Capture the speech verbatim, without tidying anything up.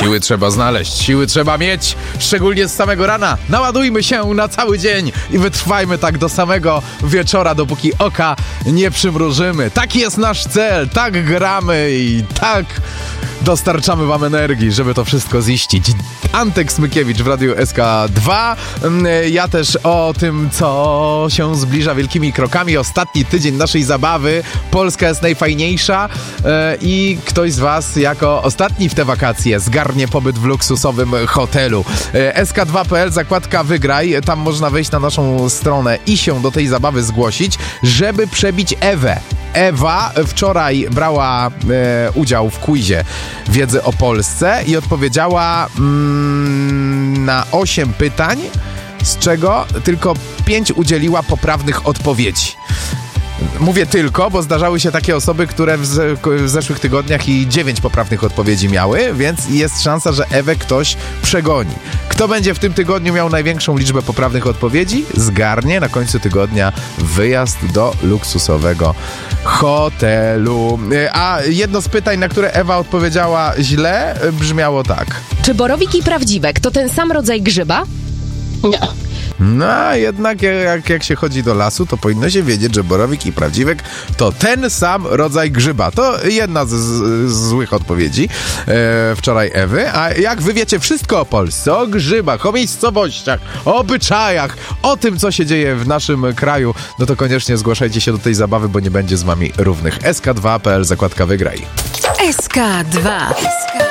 Siły trzeba znaleźć, siły trzeba mieć, szczególnie z samego rana. Naładujmy się na cały dzień i wytrwajmy tak do samego wieczora, dopóki oka nie przymrużymy. Taki jest nasz cel, tak gramy i tak dostarczamy wam energii, żeby to wszystko ziścić. Antek Smykiewicz w Radiu S K dwa. Ja też o tym, co się zbliża wielkimi krokami. Ostatni tydzień naszej zabawy. Polska jest najfajniejsza i ktoś z was jako ostatni w te wakacje zgarnie pobyt w luksusowym hotelu. S K dwa kropka p l, zakładka Wygraj. Tam można wejść na naszą stronę i się do tej zabawy zgłosić, żeby przebić Ewę. Ewa wczoraj brała e, udział w quizie wiedzy o Polsce i odpowiedziała mm, na osiem pytań, z czego tylko pięć udzieliła poprawnych odpowiedzi. Mówię tylko, bo zdarzały się takie osoby, które w, z, w zeszłych tygodniach i dziewięć poprawnych odpowiedzi miały, więc jest szansa, że Ewę ktoś przegoni. Kto będzie w tym tygodniu miał największą liczbę poprawnych odpowiedzi, zgarnie na końcu tygodnia wyjazd do luksusowego hotelu. A jedno z pytań, na które Ewa odpowiedziała źle, brzmiało tak. Czy borowik i prawdziwek to ten sam rodzaj grzyba? Nie. No, a jednak jak, jak się chodzi do lasu, to powinno się wiedzieć, że borowik i prawdziwek to ten sam rodzaj grzyba. To jedna z, z, z złych odpowiedzi e, wczoraj Ewy. A jak wy wiecie wszystko o Polsce, o grzybach, o miejscowościach, o obyczajach, o tym, co się dzieje w naszym kraju, no to koniecznie zgłaszajcie się do tej zabawy, bo nie będzie z wami równych. S K dwa kropka p l, zakładka Wygraj. S K dwa.